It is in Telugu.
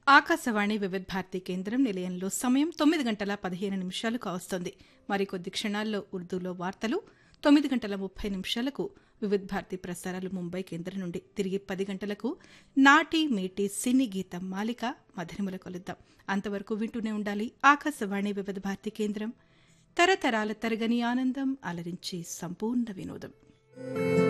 ఆకాశవాణి వివిధ భారతి కేంద్రం నిలయంలో సమయం 9:15 కావస్తోంది. మరికొద్ది క్షణాల్లో ఉర్దూలో వార్తలు, 9:30 వివిధ భారతి ప్రసారాలు ముంబై కేంద్రం నుండి. తిరిగి 10 గంటలకు నాటి మేటి సినీ గీతం మాలిక మధురిమల కలుద్దాం. అంతవరకు వింటూనే ఉండాలి ఆకాశవాణి వివిధ భారతి కేంద్రం. తరతరాల తరగని ఆనందం, అలరించి సంపూర్ణ వినోదం.